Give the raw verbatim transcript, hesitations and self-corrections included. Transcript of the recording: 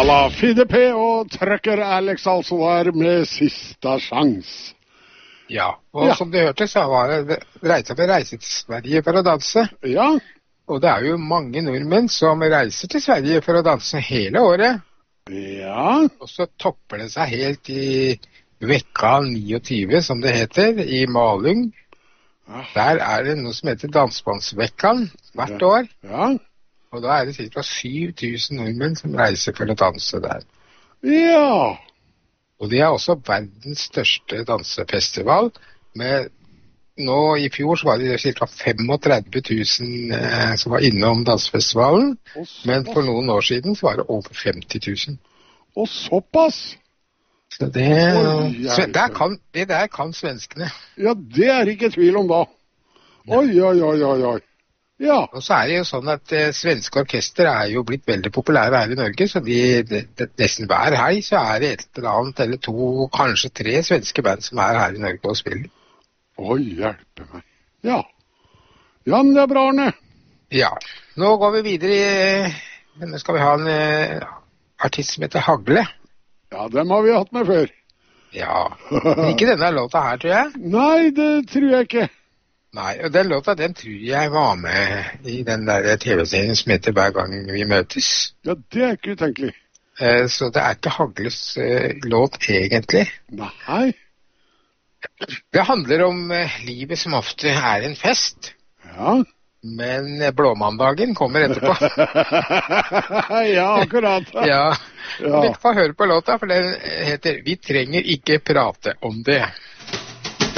la Fide P og Trucker Alex altså var med sista sjans. Ja, og ja. Som du hørte så var det reise med reise til Sverige for å danse. Ja. Og det er jo mange nordmenn som reiser til Sverige for å danse hele året. Ja. Og så topper det seg helt i vekka niogtyve, som det heter, i Malung. Der er det noe som heter Dansbandsvekkan hvert ja. år. Ja. Og da er det cirka syv tusen nordmenn som reiser for å danse der. Ja. Og det er også verdens største dansefestival. Med, nå i fjor så var det cirka femogtredve tusen eh, som var innom dansefestivalen. Men for noen år siden så var det over femti tusen. Og såpass? Så det, Oi, så der kan, det der kan svenskene. Ja, det er ikke tvil om da. Oi, oi, oi, oi, oi. Ja. Og så er det jo sånn at eh, svenske orkester er jo blitt veldig populære her i Norge, så de, de, de, nesten hver hei så er det et eller annet, eller to, kanskje tre svenske band som er her i Norge og spiller. Oi, hjelpe meg. Ja. Ja, men det er bra, Arne. Ja. Nå går vi videre i, nå skal vi ha en eh, artist som heter Hagle. Ja, dem har vi hatt med før. Ja, men ikke denne låta her, tror jeg. Nei, det tror jeg ikke. Nei, og den låta, den tror jeg var med i den der tv-serien som heter Hver gang vi møtes. Ja, det er ikke utenkelig. Eh, så det er ikke Hagles eh, låt egentlig. Nei. Det handler om eh, livet som ofte er en fest. Ja. Men eh, blåmandagen kommer etterpå. Ja, akkurat. Ja, ja. Vi får høre på låta, for den heter Vi trenger ikke prate om det.